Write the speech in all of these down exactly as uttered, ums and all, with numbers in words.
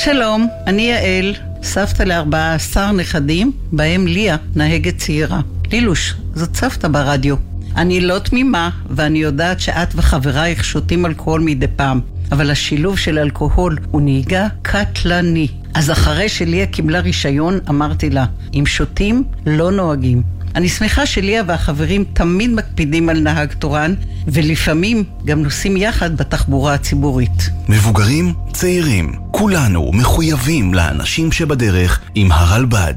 שלום, אני יעל, סבתא לארבעה עשר נכדים, בהם ליה, נהגת צעירה. לילוש, זאת סבתא ברדיו. אני לא תמימה, ואני יודעת שאת וחברייך שותים אלכוהול מדי פעם, אבל השילוב של אלכוהול הוא נהיגה קטלני. אז אחרי שליה קיבלה רישיון, אמרתי לה, אם שותים, לא נוהגים. אני שמחה שליה והחברים תמיד מקפידים על נהג תורן, ולפעמים גם נוסעים יחד בתחבורה הציבורית. מבוגרים, צעירים, כולנו מחויבים לאנשים שבדרך עם הרלב"ד.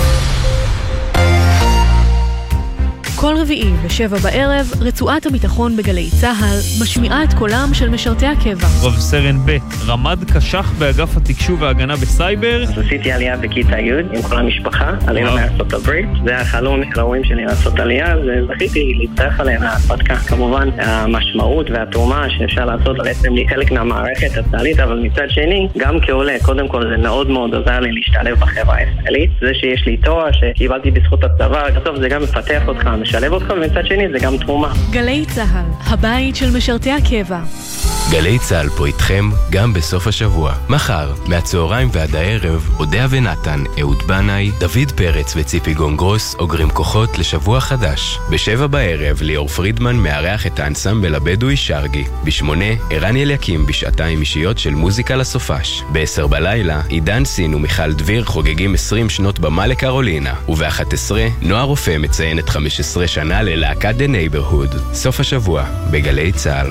כל רביעי בשבע בערב, רצועת הביטחון בגלי צהל משמיעה את קולם של משרתי הקבע. רב סרן ב' רמ"ד קשח באגף התקשוב וההגנה בסייבר. אז עשיתי עלייה בכיתה י' עם כל המשפחה, עלינו מארצות הברית. זה החלום ההורים שלי לעשות עלייה, וזכיתי להצטרף עליהם להרפתקה. כמובן, המשמעות והתרומה שאפשר לעשות בעצם לי חלק מהמערכת הצה"לית, אבל מצד שני, גם כעולה, קודם כל זה מאוד מאוד עוזר לי להשתלב בחברה הישראלית. זה שיש לי תואר שקיבלתי בזכות הצבא, בסוף זה גם מפתח אותך, משלב אותך, ומצד שני זה גם תרומה. גלי צהל, הבית של משרתי הקבע. גלי צהל פה איתכם גם בסוף השבוע. מחר, מהצהריים ועד הערב, אודיה ונתן, אהוד בנאי, דוד פרץ וציפי גונגרוס אוגרים כוחות לשבוע חדש. בשבע בערב, ליאור פרידמן מארח את האנסמבל הבדואי שרגי. בשמונה, ערן יליקים בשעתיים אישיות של מוזיקה לסופש. בעשר בלילה, עידן סין ומיכל דביר חוגגים עשרים שנות במה לקרולינה. ובאחת עשרה, נועה רופא מציין את חמש עשרה שנה ללהקת The Neighborhood. סוף השבוע, בגלי צהל.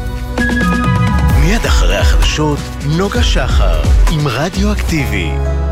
מיד אחרי החדשות, נוגה שחר עם רדיו אקטיבי.